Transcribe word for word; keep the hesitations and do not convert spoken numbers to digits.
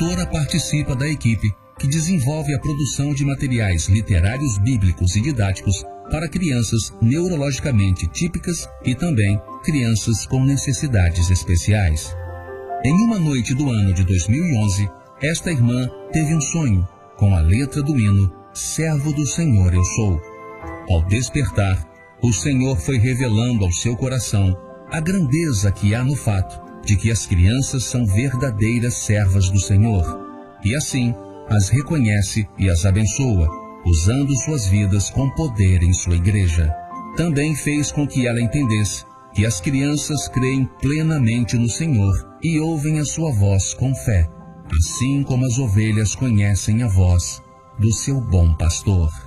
autora participa da equipe que desenvolve a produção de materiais literários bíblicos e didáticos para crianças neurologicamente típicas e também crianças com necessidades especiais. Em uma noite do ano de dois mil e onze, esta irmã teve um sonho com a letra do hino Servo do Senhor eu sou. Ao despertar, o Senhor foi revelando ao seu coração a grandeza que há no fato de que as crianças são verdadeiras servas do Senhor, e assim as reconhece e as abençoa, usando suas vidas com poder em sua igreja. Também fez com que ela entendesse que as crianças creem plenamente no Senhor e ouvem a sua voz com fé, assim como as ovelhas conhecem a voz do seu bom pastor.